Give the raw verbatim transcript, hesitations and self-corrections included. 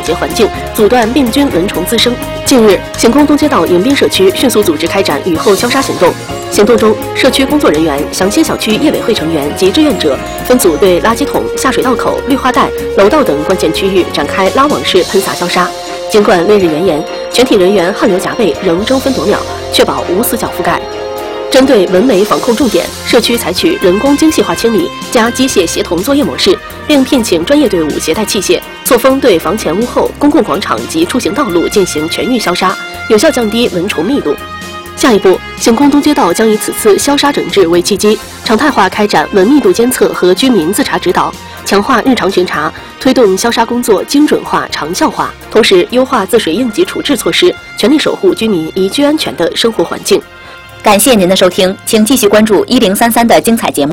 洁环境，阻断病菌蚊虫滋生。近日，行宫东街道迎宾社区迅速组织开展雨后消杀行动。行动中，社区工作人员、祥兴小区业委会成员及志愿者分组对垃圾桶、下水道口、绿化带、楼道等关键区域展开拉网式喷洒消杀。尽管烈日炎炎，全体人员汗流浃背，仍争分夺秒，确保无死角覆盖。针对蚊媒防控重点，社区采取人工精细化清理加机械协同作业模式，并聘请专业队伍携带器械，错峰对房前屋后、公共广场及出行道路进行全域消杀，有效降低蚊虫密度。下一步，行宫东街道将以此次消杀整治为契机，常态化开展蚊密度监测和居民自查指导，强化日常巡查，推动消杀工作精准化、长效化，同时优化自水应急处置措施，全力守护居民宜居安全的生活环境。 感谢您的收听，请继续关注一零三三的精彩节目。